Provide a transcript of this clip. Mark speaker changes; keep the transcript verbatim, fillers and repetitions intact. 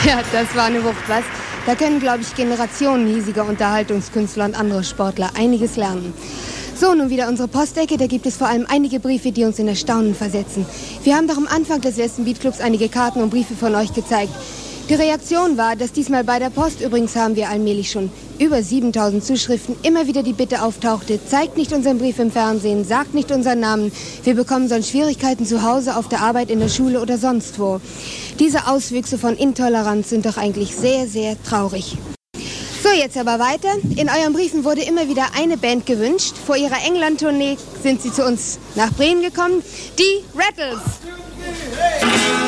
Speaker 1: Ja, das war eine Wucht, was? Da können, glaube ich, Generationen hiesiger Unterhaltungskünstler und andere Sportler einiges lernen. So, nun wieder unsere Postecke. Da gibt es vor allem einige Briefe, die uns in Erstaunen versetzen. Wir haben doch am Anfang des letzten Beatclubs einige Karten und Briefe von euch gezeigt. Die Reaktion war, dass diesmal bei der Post, übrigens haben wir allmählich schon über siebentausend Zuschriften, immer wieder die Bitte auftauchte, zeigt nicht unseren Brief im Fernsehen, sagt nicht unseren Namen, wir bekommen sonst Schwierigkeiten zu Hause, auf der Arbeit, in der Schule oder sonst wo. Diese Auswüchse von Intoleranz sind doch eigentlich sehr, sehr traurig. So, jetzt aber weiter. In euren Briefen wurde immer wieder eine Band gewünscht. Vor ihrer England-Tournee sind sie zu uns nach Bremen gekommen. Die Rattles.